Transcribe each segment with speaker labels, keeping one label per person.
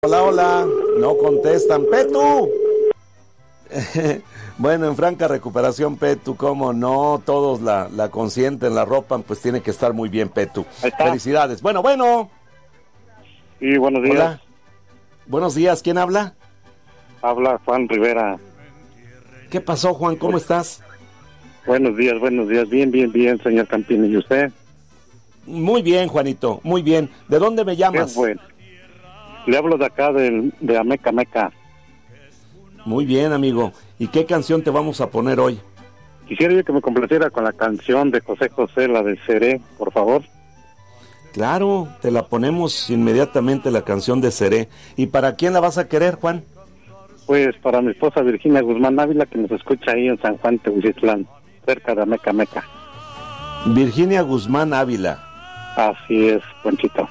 Speaker 1: Hola, hola, no contestan. ¡Petu! Bueno, en franca recuperación, Petu, cómo no, todos la consienten, la ropan, pues tiene que estar muy bien, Petu. Felicidades. Bueno.
Speaker 2: Sí, buenos días.
Speaker 1: Hola. Buenos días, ¿quién habla?
Speaker 2: Habla Juan Rivera.
Speaker 1: ¿Qué pasó, Juan? ¿Cómo estás?
Speaker 2: Buenos días. Bien, señor Campini. ¿Y usted?
Speaker 1: Muy bien, Juanito, muy bien. ¿De dónde me llamas?
Speaker 2: Qué bueno. Le hablo de acá, de Ameca Meca.
Speaker 1: Muy bien, amigo. ¿Y qué canción te vamos a poner hoy?
Speaker 2: Quisiera yo que me complaciera con la canción de José José, la de Seré, por favor.
Speaker 1: Claro, te la ponemos inmediatamente, la canción de Seré. ¿Y para quién la vas a querer, Juan?
Speaker 2: Pues para mi esposa Virginia Guzmán Ávila, que nos escucha ahí en San Juan Tehuicitlán, cerca de Ameca Meca.
Speaker 1: Virginia Guzmán Ávila.
Speaker 2: Así es, Ponchito.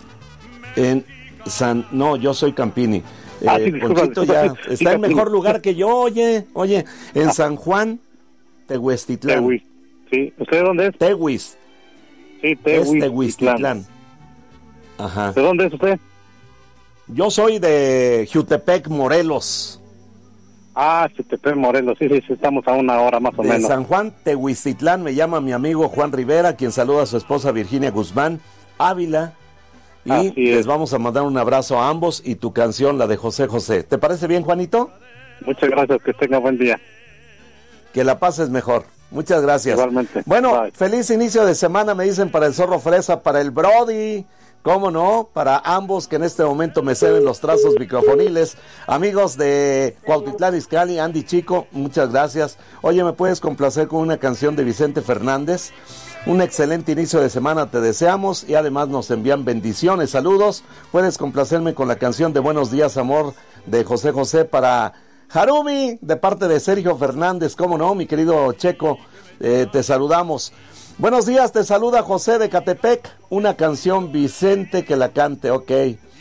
Speaker 1: No, yo soy Campini.
Speaker 2: Sí,
Speaker 1: Ponchito ya está en mejor lugar que yo, oye, en San Juan, Tehuestitlán.
Speaker 2: Sí, ¿usted dónde es?
Speaker 1: Tehuis.
Speaker 2: Sí,
Speaker 1: Tehuistitlán. Ajá.
Speaker 2: ¿De dónde es usted?
Speaker 1: Yo soy de Jutepec, Morelos.
Speaker 2: Jutepec, Morelos, sí, estamos a una hora más o menos.
Speaker 1: De San Juan, Tehuistitlán, me llama mi amigo Juan Rivera, quien saluda a su esposa Virginia Guzmán Ávila. Y les vamos a mandar un abrazo a ambos y tu canción, la de José José. ¿Te parece bien, Juanito?
Speaker 2: Muchas gracias, que tenga buen día.
Speaker 1: Que la pases mejor. Muchas gracias.
Speaker 2: Igualmente.
Speaker 1: Bueno,
Speaker 2: Bye.
Speaker 1: Feliz inicio de semana, me dicen, para el Zorro Fresa, para el Brody. ¿Cómo no? Para ambos que en este momento me ceden los trazos microfoniles. Amigos de Cuautitlán Izcalli, Andy Chico, muchas gracias. Oye, ¿me puedes complacer con una canción de Vicente Fernández? Un excelente inicio de semana te deseamos y además nos envían bendiciones, saludos. Puedes complacerme con la canción de Buenos Días, Amor de José José para Harumi, de parte de Sergio Fernández. ¿Cómo no, mi querido Checo? Te saludamos. Buenos días, te saluda José de Catepec. Una canción, Vicente, que la cante, ok.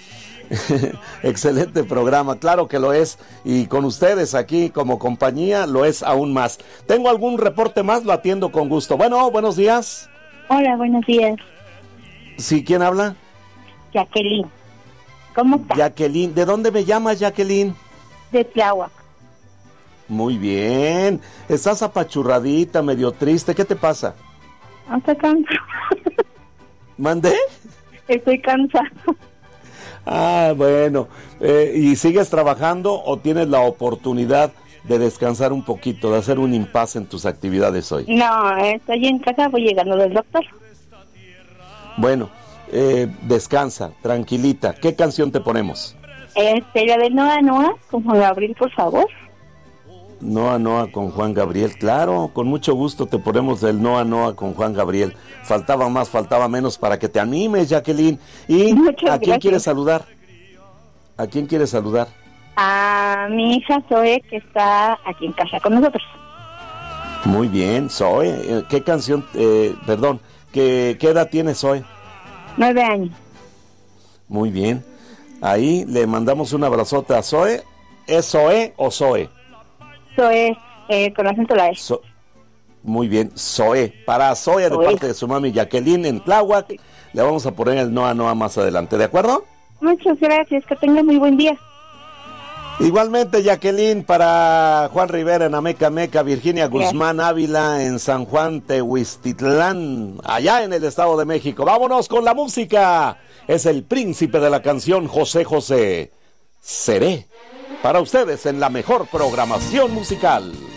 Speaker 1: Excelente programa, claro que lo es, y con ustedes aquí como compañía lo es aún más. ¿Tengo algún reporte más? Lo atiendo con gusto. Bueno, buenos días.
Speaker 3: Hola, buenos días.
Speaker 1: Sí, ¿quién habla?
Speaker 3: Jacqueline. ¿Cómo estás?
Speaker 1: Jacqueline, ¿de dónde me llamas, Jacqueline?
Speaker 3: De Tláhuac.
Speaker 1: Muy bien, estás apachurradita, medio triste, ¿qué te pasa?
Speaker 3: Estoy cansada.
Speaker 1: ¿Mandé?
Speaker 3: Estoy cansada.
Speaker 1: Bueno, ¿y sigues trabajando o tienes la oportunidad de descansar un poquito, de hacer un impasse en tus actividades hoy?
Speaker 3: No, estoy en casa, voy llegando del doctor.
Speaker 1: Bueno, descansa, tranquilita. ¿Qué canción te ponemos?
Speaker 3: La de Noa Noa, con Juan Gabriel, por favor.
Speaker 1: Noa Noa con Juan Gabriel, claro, con mucho gusto te ponemos del Noa Noa con Juan Gabriel. Faltaba más, faltaba menos para que te animes, Jacqueline. ¿Y a quién quieres saludar? ¿A quién quieres saludar?
Speaker 3: A mi hija Zoe, que está aquí en casa con nosotros.
Speaker 1: Muy bien, Zoe. ¿Qué canción, qué edad tiene Zoe?
Speaker 3: 9 años.
Speaker 1: Muy bien. Ahí le mandamos un abrazote a Zoe. ¿Es Zoe o Zoe?
Speaker 3: Zoe, con acento la E.
Speaker 1: Muy bien, Zoe. Para Zoe, de parte de su mami Jacqueline en Tláhuac, sí. Le vamos a poner el Noa Noa más adelante, ¿de acuerdo?
Speaker 3: Muchas gracias, que tenga muy buen día.
Speaker 1: Igualmente, Jacqueline, para Juan Rivera en Ameca Meca, Virginia Guzmán Ávila en San Juan Tehuistitlán, allá en el Estado de México. Vámonos con la música. Es el príncipe de la canción, José José. Seré para ustedes en la mejor programación musical.